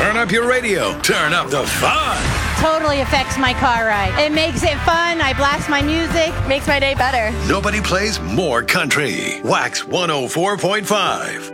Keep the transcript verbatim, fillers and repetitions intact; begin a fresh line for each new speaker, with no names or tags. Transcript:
Turn up your radio. Turn up the fun.
Totally affects my car ride. It makes it fun. I blast my music.
Makes my day better.
Nobody plays more country. Wax one oh four point five.